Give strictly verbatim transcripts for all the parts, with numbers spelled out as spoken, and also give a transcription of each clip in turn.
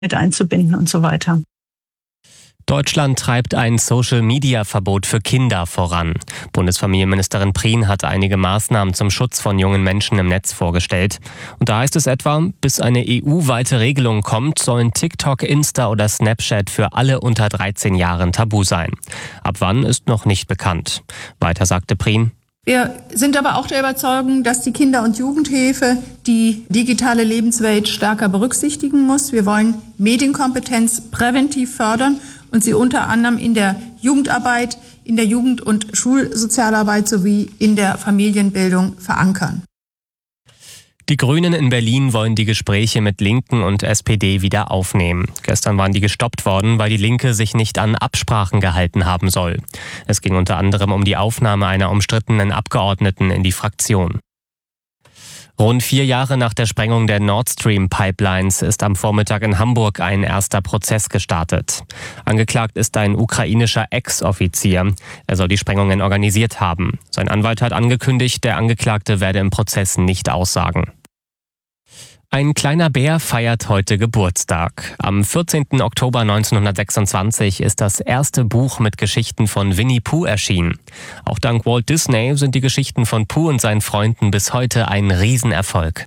mit einzubinden und so weiter. Deutschland treibt ein Social-Media-Verbot für Kinder voran. Bundesfamilienministerin Prien hat einige Maßnahmen zum Schutz von jungen Menschen im Netz vorgestellt. Und da heißt es etwa, bis eine E U-weite Regelung kommt, sollen TikTok, Insta oder Snapchat für alle unter dreizehn Jahren tabu sein. Ab wann ist noch nicht bekannt. Weiter sagte Prien: Wir sind aber auch der Überzeugung, dass die Kinder- und Jugendhilfe die digitale Lebenswelt stärker berücksichtigen muss. Wir wollen Medienkompetenz präventiv fördern und sie unter anderem in der Jugendarbeit, in der Jugend- und Schulsozialarbeit sowie in der Familienbildung verankern. Die Grünen in Berlin wollen die Gespräche mit Linken und S P D wieder aufnehmen. Gestern waren die gestoppt worden, weil die Linke sich nicht an Absprachen gehalten haben soll. Es ging unter anderem um die Aufnahme einer umstrittenen Abgeordneten in die Fraktion. Rund vier Jahre nach der Sprengung der Nord Stream Pipelines ist am Vormittag in Hamburg ein erster Prozess gestartet. Angeklagt ist ein ukrainischer Ex-Offizier. Er soll die Sprengungen organisiert haben. Sein Anwalt hat angekündigt, der Angeklagte werde im Prozess nicht aussagen. Ein kleiner Bär feiert heute Geburtstag. Am vierzehnten Oktober neunzehnhundertsechsundzwanzig ist das erste Buch mit Geschichten von Winnie Pooh erschienen. Auch dank Walt Disney sind die Geschichten von Pooh und seinen Freunden bis heute ein Riesenerfolg.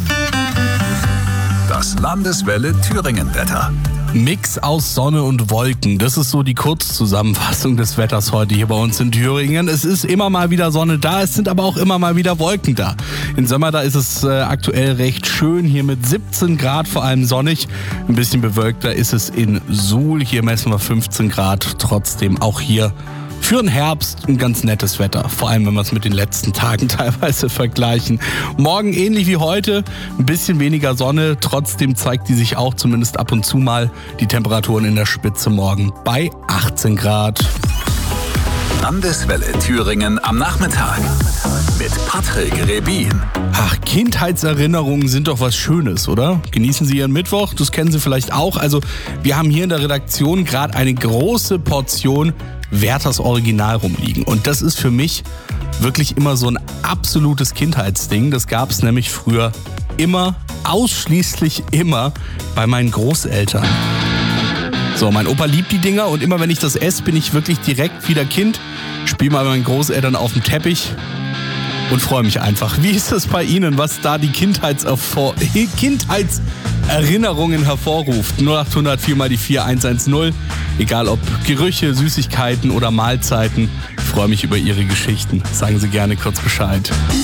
Das Landeswelle Thüringen-Wetter. Mix aus Sonne und Wolken. Das ist so die Kurzzusammenfassung des Wetters heute hier bei uns in Thüringen. Es ist immer mal wieder Sonne da, es sind aber auch immer mal wieder Wolken da. In Sommer, da ist es äh, aktuell recht schön, hier mit siebzehn Grad, vor allem sonnig. Ein bisschen bewölkter ist es in Suhl, hier messen wir fünfzehn Grad. Trotzdem auch hier für den Herbst ein ganz nettes Wetter, vor allem wenn wir es mit den letzten Tagen teilweise vergleichen. Morgen ähnlich wie heute, ein bisschen weniger Sonne, trotzdem zeigt die sich auch zumindest ab und zu mal. Die Temperaturen in der Spitze morgen bei achtzehn Grad. Landeswelle Thüringen am Nachmittag mit Patrick Rebin. Ach, Kindheitserinnerungen sind doch was Schönes, oder? Genießen Sie Ihren Mittwoch, das kennen Sie vielleicht auch. Also wir haben hier in der Redaktion gerade eine große Portion Werthers Original rumliegen. Und das ist für mich wirklich immer so ein absolutes Kindheitsding. Das gab es nämlich früher immer, ausschließlich immer bei meinen Großeltern. So, mein Opa liebt die Dinger und immer wenn ich das esse, bin ich wirklich direkt wieder Kind, spiele mal mit meinen Großeltern auf dem Teppich und freue mich einfach. Wie ist es bei Ihnen, was da die Kindheitserfor- Kindheitserinnerungen hervorruft? null acht hundert vier mal die vier eins eins null. Egal ob Gerüche, Süßigkeiten oder Mahlzeiten. Ich freue mich über Ihre Geschichten. Sagen Sie gerne kurz Bescheid.